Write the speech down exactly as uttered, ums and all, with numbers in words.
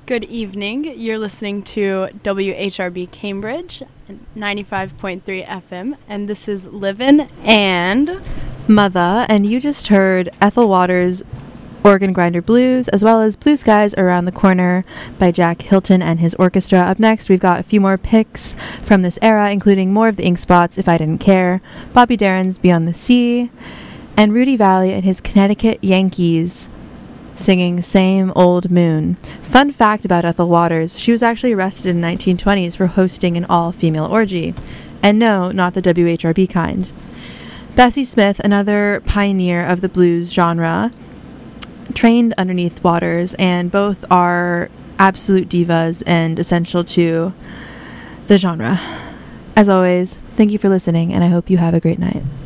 Good evening. You're listening to W H R B Cambridge, ninety-five point three F M, and this is Livin' and Mother, and you just heard Ethel Waters' Organ Grinder Blues, as well as Blue Skies Around the Corner by Jack Hilton and his orchestra. Up next, we've got a few more picks from this era, including more of the Ink Spots, If I Didn't Care, Bobby Darin's Beyond the Sea, and Rudy Valley and his Connecticut Yankees singing Same Old Moon. Fun fact about Ethel Waters, she was actually arrested in the nineteen twenties for hosting an all-female orgy. And no, not the W H R B kind. Bessie Smith, another pioneer of the blues genre, trained underneath Waters, and both are absolute divas and essential to the genre. As always, thank you for listening, and I hope you have a great night.